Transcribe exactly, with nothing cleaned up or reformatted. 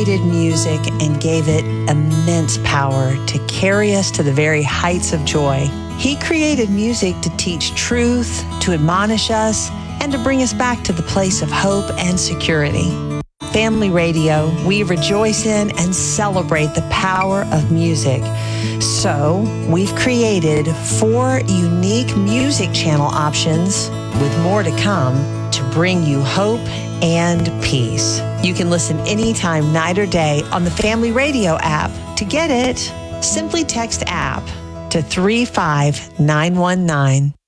created music and gave it immense power to carry us to the very heights of joy. He created music to teach truth, to admonish us, and to bring us back to the place of hope and security. Family Radio, we rejoice in and celebrate the power of music. So, we've created four unique music channel options, with more to come, to bring you hope and peace. You can listen anytime, night or day, on the Family Radio app. To get it, simply text app to three five nine one nine.